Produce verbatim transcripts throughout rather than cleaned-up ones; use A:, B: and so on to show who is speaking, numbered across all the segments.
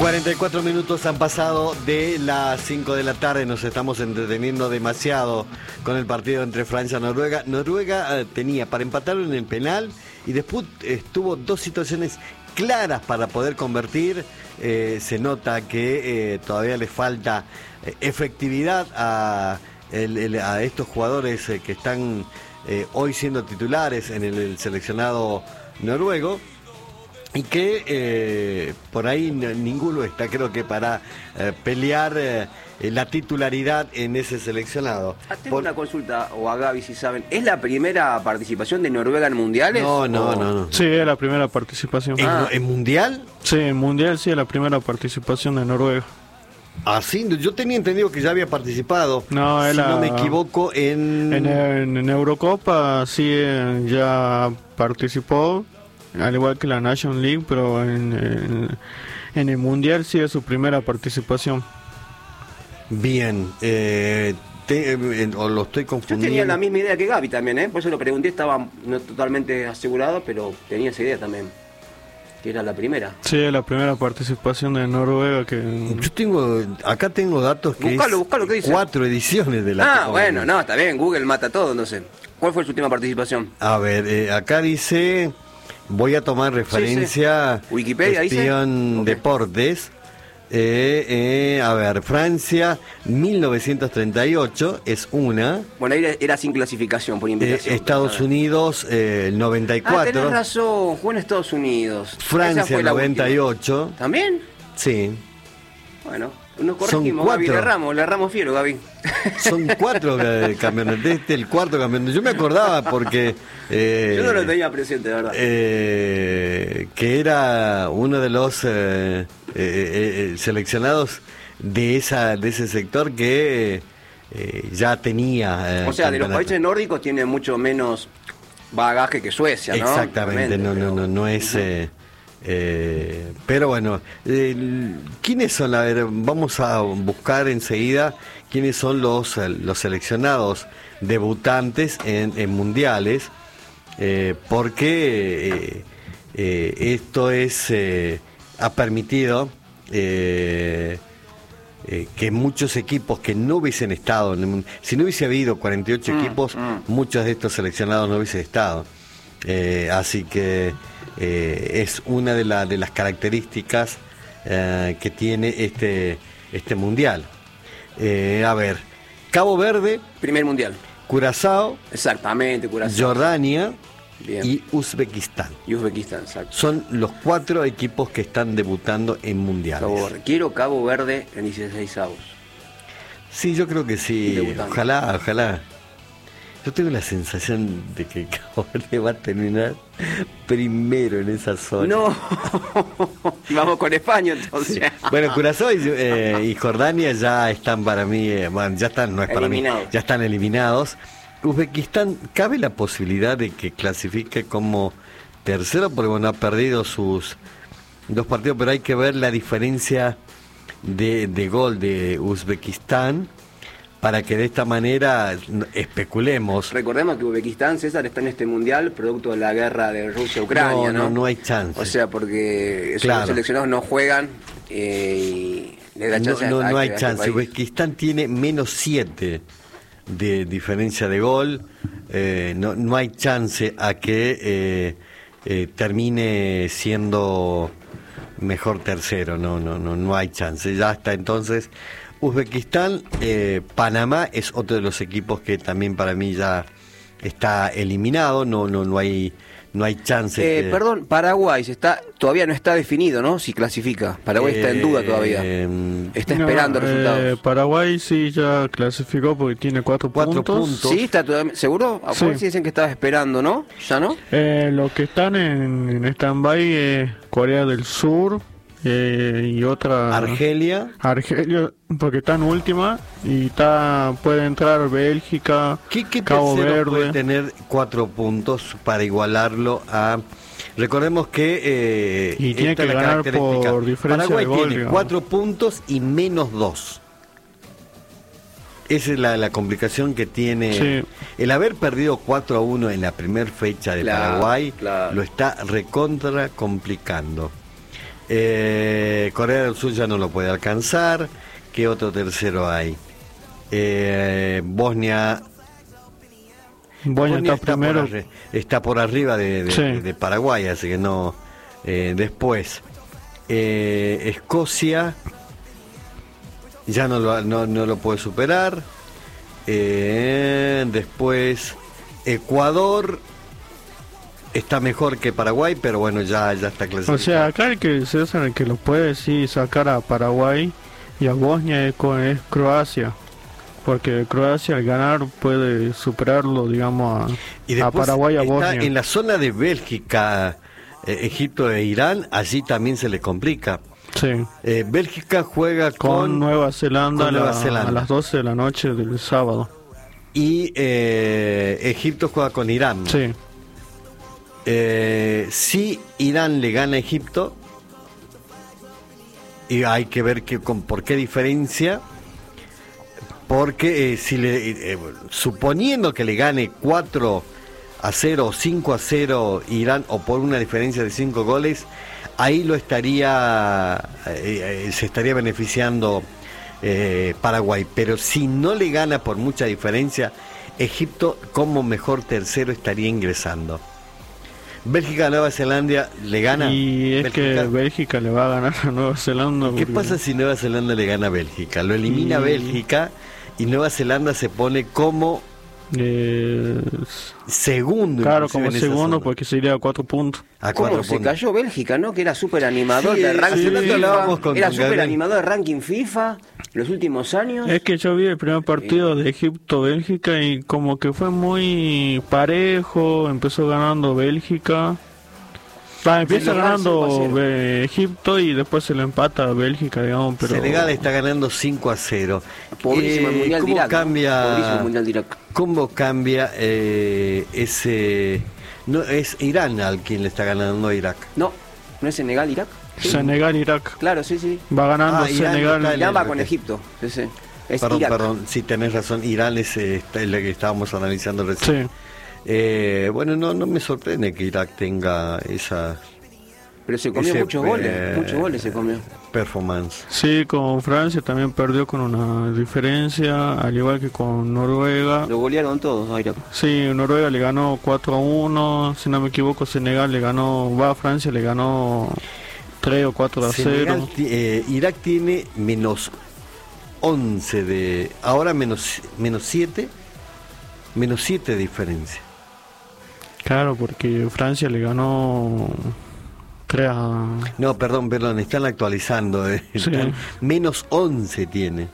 A: cuarenta y cuatro minutos han pasado de las cinco de la tarde. Nos estamos entreteniendo demasiado con el partido entre Francia y Noruega. Noruega eh, tenía para empatar en el penal y después estuvo dos situaciones claras para poder convertir. Eh, se nota que eh, todavía le falta eh, efectividad a, el, el, a estos jugadores eh, que están eh, hoy siendo titulares en el, el seleccionado noruego. Y que eh, por ahí n- ninguno está, creo que para eh, pelear eh, la titularidad en ese seleccionado.
B: Ah, tengo
A: Por...
B: una consulta, o a Gaby si saben. ¿Es la primera participación de Noruega en mundiales?
A: No, no,
B: o...
A: no, no.
C: Sí, es la primera participación.
A: ¿En,
B: Ah.
A: ¿En mundial?
C: Sí, en mundial sí es la primera participación de Noruega.
A: Así, yo tenía entendido que ya había participado.
C: No, es
A: si
C: la-
A: no me equivoco, en...
C: En, en, en Eurocopa sí eh, ya participó, al igual que la Nation League, pero en, en, en el mundial sí es su primera participación.
A: Bien, eh, te- eh, o lo estoy
B: Yo
A: confundiendo.
B: tenía la misma idea que Gaby también, ¿eh? Por eso lo pregunté, estaba no totalmente asegurado, pero tenía esa idea también, que era la primera.
C: Sí, es la primera participación de Noruega que...
A: Yo tengo, acá tengo datos que
B: Buscalo,
A: es
B: buscalo, ¿qué dice?
A: cuatro ediciones de la
B: Ah,
A: Copa
B: bueno,
A: Mundial.
B: no, está bien, Google mata todo, no sé. ¿Cuál fue su última participación?
A: A ver, eh, acá dice, voy a tomar referencia
B: sí. Wikipedia dice.
A: Espion
B: Ok.
A: Deportes. Eh, eh, a ver, Francia, mil novecientos treinta y ocho es una.
B: Bueno, ahí era, era sin clasificación, por
A: Eh,
B: invitación.
A: Estados
B: Ah.
A: Unidos, eh, el noventa y
B: Ah, tenés
A: cuatro.
B: razón, jugó en Estados Unidos. Esa
A: Francia,
B: fue la
A: noventa y
B: última.
A: ocho.
B: ¿También?
A: Sí.
B: Bueno, nos
A: Son
B: corregimos, Gaby,
A: cuatro.
B: le erramos, le erramos fiero, Gaby.
A: Son cuatro eh, campeones. Este el cuarto campeón. Yo me acordaba porque. eh,
B: Yo no lo tenía presente, de verdad.
A: eh, que era uno de los eh, eh, eh, seleccionados de esa de ese sector que eh, ya tenía. eh,
B: o sea, de los
A: campeonato.
B: países nórdicos tiene mucho menos bagaje que Suecia, ¿no?
A: Exactamente, no, no, no, no es. Eh, eh, pero bueno, eh, ¿quiénes son? A ver, vamos a buscar enseguida quiénes son los, eh, los seleccionados debutantes en, en mundiales, eh, porque eh, eh, esto es eh, ha permitido eh, eh, que muchos equipos que no hubiesen estado, en el mun- si no hubiese habido cuarenta y ocho
B: Mm,
A: equipos,
B: mm.
A: muchos de estos seleccionados no hubiesen estado. Eh, así que eh, es una de, la- de las características eh, que tiene este, este mundial. Eh, a ver, Cabo Verde,
B: Primer mundial.
A: Curazao,
B: Exactamente, Curazao.
A: Jordania
B: Bien.
A: y Uzbekistán.
B: Y Uzbekistán, exacto.
A: Son los cuatro equipos que están debutando en mundiales.
B: Cabo Verde. Quiero Cabo Verde en dieciséis avos.
A: Sí, yo creo que sí.
B: Debutando.
A: Ojalá, ojalá. Yo tengo la sensación de que Cabo Verde va a terminar primero en esa zona.
B: No, y vamos con España entonces.
A: Bueno, Curazao y, eh, y Jordania ya están para mí, eh, bueno, ya están, no es para mí,
B: Eliminados.
A: ya están eliminados. Uzbekistán, ¿cabe la posibilidad de que clasifique como tercero? Porque bueno, ha perdido sus dos partidos, pero hay que ver la diferencia de, de gol de Uzbekistán para que de esta manera no- especulemos.
B: Recordemos que Uzbekistán, César, está en este mundial producto de la guerra de Rusia-Ucrania,
A: no,
B: ¿no?
A: no, no hay chance.
B: O sea, porque esos
A: Claro.
B: seleccionados no juegan eh, y le da
A: No,
B: chance
A: no,
B: a,
A: no
B: a-
A: hay
B: a este
A: chance.
B: país.
A: Uzbekistán tiene menos siete de diferencia de gol. Eh, no, no hay chance a que eh, eh, termine siendo mejor tercero. No, no, no, no hay chance. Ya hasta entonces. Uzbekistán, eh, Panamá es otro de los equipos que también para mí ya está eliminado. No, no, no hay, no hay chance.
B: Eh,
A: que-
B: Perdón, Paraguay se está, todavía no está definido, ¿no? Si clasifica. Paraguay está en duda todavía.
A: Eh,
B: Está
C: No,
B: esperando
C: eh,
B: resultados.
C: Paraguay sí ya clasificó porque tiene cuatro,
A: Cuatro
C: puntos.
A: puntos.
B: Sí, está todavía, ¿seguro? A
C: Sí.
B: ver si dicen que estaba esperando, ¿no? ¿Ya no?
C: Eh, los que están en, en stand-by es Corea del Sur eh, y otra...
A: Argelia.
C: Argelia, porque está en última y está puede entrar Bélgica,
A: ¿Qué, qué
C: Cabo
A: tercero puede
C: Verde.
A: tener cuatro puntos para igualarlo a... Recordemos que... Eh,
C: Y tiene
A: esta
C: que
A: es la
C: ganar
A: característica.
C: por diferencia
A: Paraguay
C: de gol,
A: tiene
C: digamos.
A: cuatro puntos y menos dos. Esa es la, la complicación que tiene.
C: Sí.
A: El haber perdido cuatro a uno en la primera fecha de
B: Claro,
A: Paraguay
B: claro.
A: lo está recontra complicando. Eh, Corea del Sur ya no lo puede alcanzar. ¿Qué otro tercero hay? Eh, Bosnia.
C: Bosnia está,
A: está
C: primero.
A: Por arri- está por arriba de, de,
C: Sí.
A: de Paraguay, así que no. Eh, después, eh, Escocia. Ya no lo, no, no lo puede superar. Eh, después, Ecuador. Está mejor que Paraguay, pero bueno, ya, ya está clasificado.
C: O sea, acá el que César, el que lo puede sí sacar a Paraguay y a Bosnia es, co- es Croacia. Porque Croacia al ganar puede superarlo, digamos, a,
A: Y
C: a
A: después
C: Paraguay y a
A: está
C: Bosnia.
A: en la zona de Bélgica, eh, Egipto e Irán, allí también se le complica.
C: Sí.
A: Eh, Bélgica juega
C: Con,
A: con,
C: Nueva Zelanda,
A: con Nueva
C: la-
A: Zelanda.
C: a las doce de la noche del sábado.
A: y eh, Egipto juega con Irán.
C: Sí.
A: Eh, si Irán le gana a Egipto, y hay que ver que, con, por qué diferencia, porque eh, si le, eh, suponiendo que le gane cuatro a cero o cinco a cero Irán, o por una diferencia de cinco goles, ahí lo estaría eh, eh, se estaría beneficiando eh, Paraguay. Pero si no le gana por mucha diferencia, Egipto como mejor tercero estaría ingresando. Bélgica, Nueva Zelanda le gana.
C: Y es
A: Bélgica.
C: que Bélgica le va a ganar a Nueva Zelanda.
A: ¿Qué
C: porque-
A: pasa si Nueva Zelanda le gana a Bélgica? Lo elimina
C: Y-
A: Bélgica y Nueva Zelanda se pone como
C: Eh,
A: segundo.
C: claro,
A: inclusive
C: como
A: en esa
C: segundo,
A: zona.
C: porque se iría a cuatro puntos.
A: A
B: ¿Cómo
A: cuatro
B: se
A: puntos.
B: cayó Bélgica, no? Que era súper animador
A: Sí,
B: de ranking
A: sí,
B: FIFA.
A: hablábamos con-
B: Era
A: con
B: súper
A: Gabriel.
B: animador de ranking FIFA los últimos años.
C: Es que yo vi el primer partido de Egipto-Bélgica y como que fue muy parejo, empezó ganando Bélgica. Va, empieza
B: Senegal
C: ganando
B: cinco a cero.
C: eh, Egipto y después se le empata a Bélgica, digamos, pero...
A: Senegal está ganando cinco a cero.
B: Pobrísimo el
A: Eh,
B: Mundial de
A: ¿Cómo
B: Irak, ¿no?
A: cambia,
B: Pobrísimo el Mundial de Irak.
A: ¿Cómo cambia eh, ese... No, es Irán al quien le está ganando a Irak.
B: No, ¿no es Senegal, Irak? Sí.
C: Senegal-Irak.
B: Claro, sí, sí.
C: Va ganando
A: Ah, Irán
C: Senegal.
A: está en
B: Irán va
A: el-
B: con Egipto. Sí, sí. Es
A: Perdón,
B: Irak.
A: perdón, sí tenés razón, Irán es, eh, está- es la que estábamos analizando recién.
C: Sí.
A: Eh, bueno, no, no me sorprende que Irak tenga esa
B: Pero se comió
A: ese,
B: muchos goles.
A: eh,
B: Muchos goles se comió.
A: performance.
C: Sí, con Francia también perdió con una diferencia, al igual que con Noruega.
B: Lo golearon todos a Irak.
C: Sí, Noruega le ganó cuatro a uno, si no me equivoco Senegal le ganó, va a Francia le ganó tres o cuatro a
A: Senegal
C: cero.
A: ti- eh, Irak tiene menos once de... Ahora menos menos siete. Menos siete de diferencia.
C: Claro, porque Francia le ganó tres a...
A: No, perdón, perdón, están actualizando. eh,
C: Sí.
A: están- menos once tiene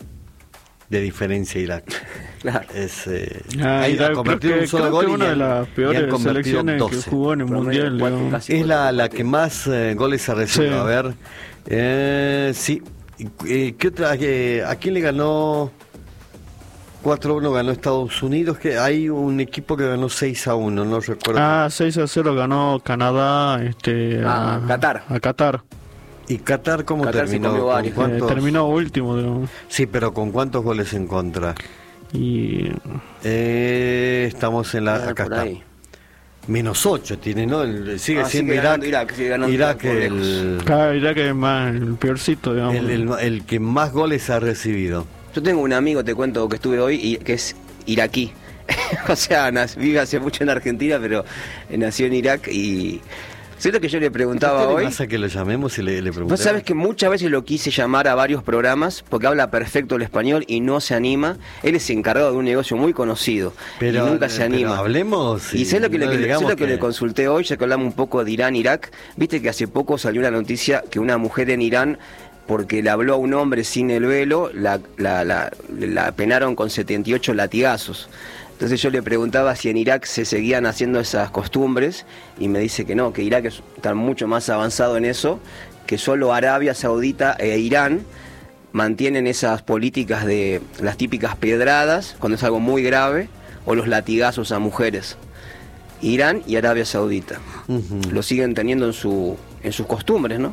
A: de diferencia Irak.
B: Claro.
A: Es, eh,
C: Ah,
A: ahí
C: Irak,
A: ha convertido
C: creo
A: un
C: que-
A: solo
C: creo
A: gol
C: que
A: y
C: una
A: han-
C: de las
A: y han
C: peores
A: convertido
C: selecciones que
A: doce.
C: jugó en el
B: Promedio
C: Mundial.
B: cuatro,
C: digamos.
B: casi.
A: Es la, la que más eh, goles ha recibido.
C: Sí.
A: A ver, eh, sí. Eh, ¿qué otra? Eh, ¿A quién le ganó? cuatro a uno ganó Estados Unidos. Que hay un equipo que ganó seis a uno, no recuerdo.
C: Ah, seis a cero ganó Canadá este,
B: Ah,
C: a
B: Qatar.
C: A Qatar.
A: ¿Y Qatar cómo
B: Qatar se
A: terminó?
B: comió
A: ¿Con
B: varios.
C: Eh,
A: cuántos?
C: terminó último, digamos.
A: Sí, pero ¿con cuántos goles en contra?
C: Y
A: Eh, estamos en la...
B: Ah,
A: acá
B: por
A: está.
B: ahí.
A: Menos ocho tiene, ¿no? El- sigue
B: Ah,
A: siendo
B: sigue
A: Irak.
B: ganando Irak, sigue ganando
A: Irak
B: Irak por
A: el,
C: claro, Irak es más el peorcito, digamos.
A: el, el- el que más goles ha recibido.
B: Yo tengo un amigo, te cuento, que estuve hoy, y que es iraquí. O sea, nas- vive hace mucho en Argentina, pero nació en Irak y... ¿Sabes lo que yo le preguntaba
A: ¿Qué le
B: hoy?
A: pasa que lo llamemos y le, le preguntemos?
B: Vos sabés que muchas veces lo quise llamar a varios programas porque habla perfecto el español y no se anima. Él es encargado de un negocio muy conocido
A: Pero,
B: y nunca se
A: pero
B: anima.
A: hablemos
B: Y
A: y
B: sé lo que,
A: no
B: le, sé
A: digamos
B: lo que
A: que-
B: le consulté hoy, ya que hablamos un poco de Irán, Irak. Viste que hace poco salió una noticia que una mujer en Irán, porque le habló a un hombre sin el velo, la, la, la, la penaron con setenta y ocho latigazos. Entonces yo le preguntaba si en Irak se seguían haciendo esas costumbres y me dice que no, que Irak es- está mucho más avanzado en eso, que solo Arabia Saudita e Irán mantienen esas políticas de las típicas pedradas cuando es algo muy grave o los latigazos a mujeres. Irán y Arabia Saudita
A: Ujú.
B: lo siguen teniendo en su en sus costumbres, ¿no?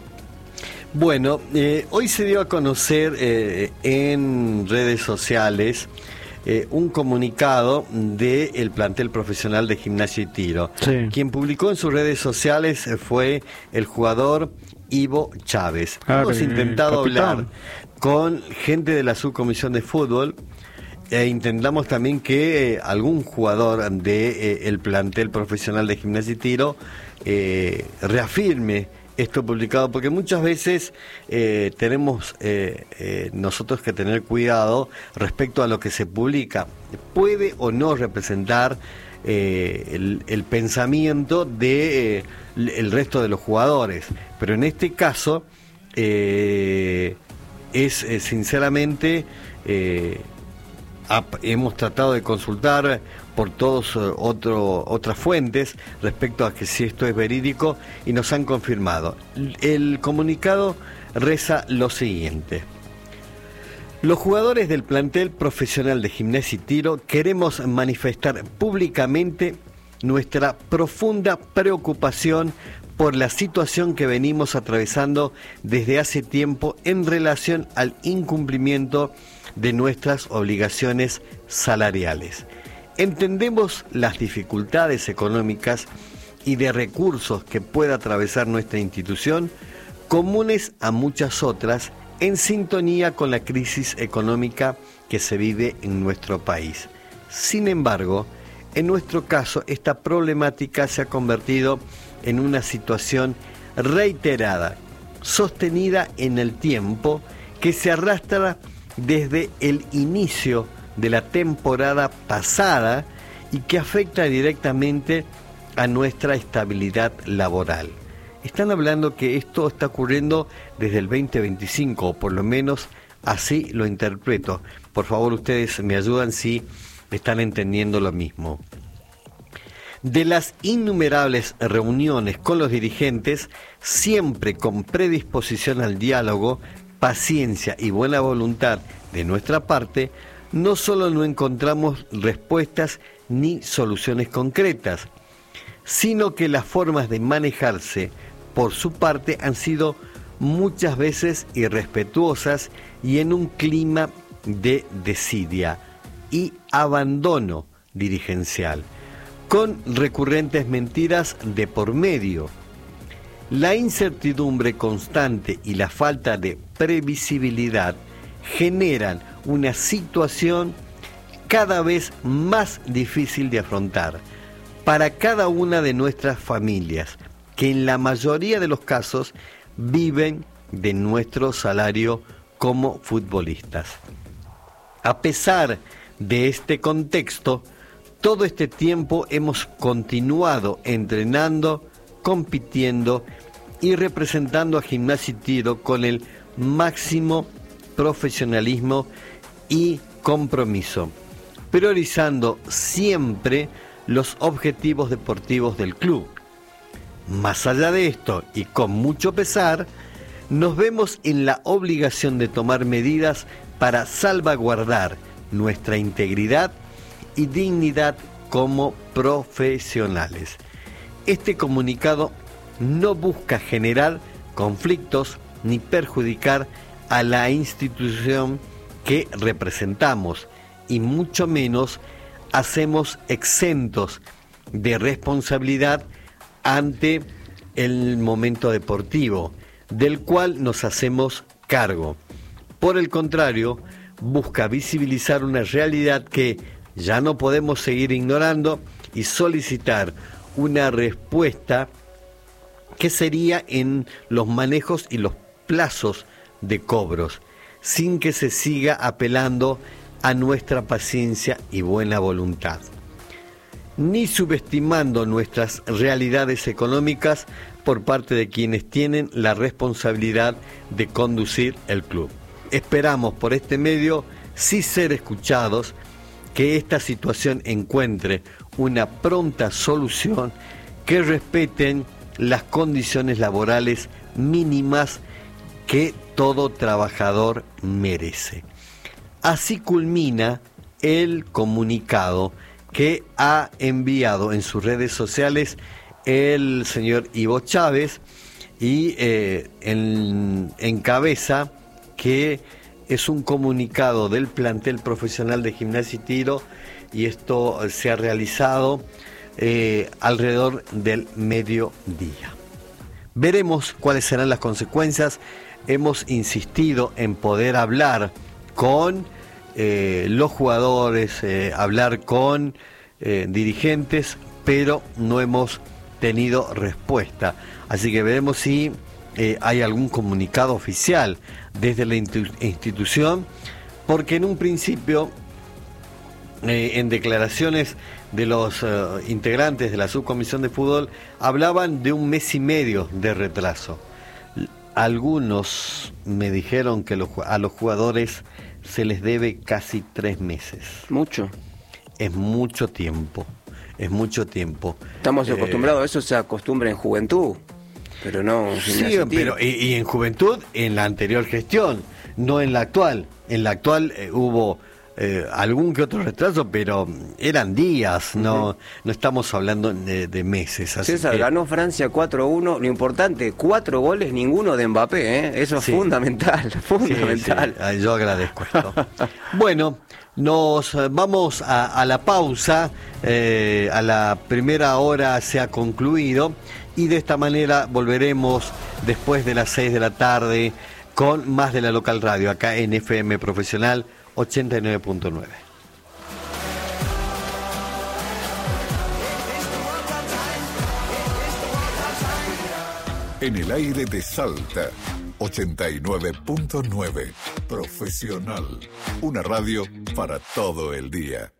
A: Bueno, eh, hoy se dio a conocer eh, en redes sociales eh, un comunicado del plantel profesional de Gimnasia y Tiro.
C: Sí.
A: Quien publicó en sus redes sociales fue el jugador Ivo Chávez.
C: Ah,
A: Hemos
C: el
A: intentado
C: capitán.
A: hablar con gente de la subcomisión de fútbol e intentamos también que eh, algún jugador de eh, el plantel profesional de Gimnasia y Tiro eh, reafirme esto publicado, porque muchas veces eh, tenemos eh, eh, nosotros que tener cuidado respecto a lo que se publica. Puede o no representar eh, el, el pensamiento de eh, el resto de los jugadores, pero en este caso eh, es eh, sinceramente eh, ap- hemos tratado de consultar por todos eh, otro, otras fuentes respecto a que si esto es verídico y nos han confirmado. El comunicado reza lo siguiente: los jugadores del plantel profesional de Gimnasia y Tiro queremos manifestar públicamente nuestra profunda preocupación por la situación que venimos atravesando desde hace tiempo en relación al incumplimiento de nuestras obligaciones salariales. Entendemos las dificultades económicas y de recursos que pueda atravesar nuestra institución, comunes a muchas otras, en sintonía con la crisis económica que se vive en nuestro país. Sin embargo, en nuestro caso, esta problemática se ha convertido en una situación reiterada, sostenida en el tiempo, que se arrastra desde el inicio de la temporada pasada y que afecta directamente a nuestra estabilidad laboral. Están hablando que esto está ocurriendo desde el veinte veinticinco, o por lo menos así lo interpreto. Por favor, ustedes me ayudan si están entendiendo lo mismo. De las innumerables reuniones con los dirigentes, siempre con predisposición al diálogo, paciencia y buena voluntad de nuestra parte, no solo no encontramos respuestas ni soluciones concretas, sino que las formas de manejarse por su parte han sido muchas veces irrespetuosas y en un clima de desidia y abandono dirigencial, con recurrentes mentiras de por medio. La incertidumbre constante y la falta de previsibilidad generan una situación cada vez más difícil de afrontar para cada una de nuestras familias, que en la mayoría de los casos viven de nuestro salario como futbolistas. A pesar de este contexto, todo este tiempo hemos continuado entrenando, compitiendo y representando a Gimnasia y Tiro con el máximo profesionalismo y compromiso, priorizando siempre los objetivos deportivos del club. Más allá de esto, y con mucho pesar, nos vemos en la obligación de tomar medidas para salvaguardar nuestra integridad y dignidad como profesionales. Este comunicado no busca generar conflictos ni perjudicar a la institución que representamos, y mucho menos hacemos exentos de responsabilidad ante el momento deportivo, del cual nos hacemos cargo. Por el contrario, busca visibilizar una realidad que ya no podemos seguir ignorando y solicitar una respuesta que sería en los manejos y los plazos de cobros, sin que se siga apelando a nuestra paciencia y buena voluntad, ni subestimando nuestras realidades económicas por parte de quienes tienen la responsabilidad de conducir el club. Esperamos por este medio sí ser escuchados, que esta situación encuentre una pronta solución, que respeten las condiciones laborales mínimas que todo trabajador merece. Así culmina el comunicado que ha enviado en sus redes sociales el señor Ivo Chávez, y eh, en, encabeza que es un comunicado del plantel profesional de Gimnasia y Tiro, y esto se ha realizado eh, alrededor del mediodía. Veremos cuáles serán las consecuencias. Hemos insistido en poder hablar con eh, los jugadores, eh, hablar con eh, dirigentes, pero no hemos tenido respuesta. Así que veremos si eh, hay algún comunicado oficial desde la institución, porque en un principio, eh, en declaraciones de los uh, integrantes de la subcomisión de fútbol, hablaban de un mes y medio de retraso. Algunos me dijeron que los, a los jugadores se les debe casi tres meses.
B: Mucho.
A: Es mucho tiempo, es mucho tiempo.
B: Estamos
A: eh,
B: acostumbrados, eso se acostumbra en juventud, pero no en
A: sí, pero y, y en juventud, en la anterior gestión, no en la actual. En la actual eh, hubo eh, algún que otro retraso, pero eran días, uh-huh. no no estamos hablando de, de meses. Así
B: César,
A: que...
B: ganó Francia cuatro a uno, lo importante, cuatro goles, ninguno de Mbappé, ¿eh? Eso es sí. fundamental, fundamental.
A: Sí, sí. Yo agradezco esto. Bueno, nos vamos a, a la pausa, eh, a la primera hora se ha concluido, y de esta manera volveremos después de las seis de la tarde con más de la local radio, acá en F M Profesional ochenta y nueve punto nueve.
D: En el aire de Salta, ochenta y nueve punto nueve. Profesional. Una radio para todo el día.